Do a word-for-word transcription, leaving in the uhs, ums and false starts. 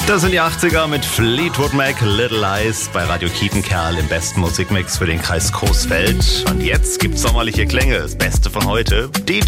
Das sind die achtziger mit Fleetwood Mac, Little Eyes bei Radio Kietenkerl im besten Musikmix für den Kreis Coesfeld. Und jetzt gibt's sommerliche Klänge, das Beste von heute. D J